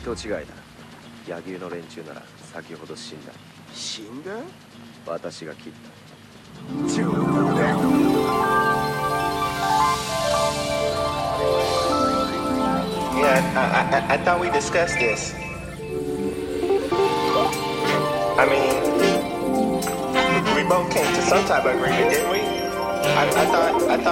人違いだ。柳生の連中なら先ほど死んだ。 死んだ？ 私が切った。 冗談だ。 Yeah, I thought we discussed this. I mean, we both came to some type of agreement, didn't we? I thought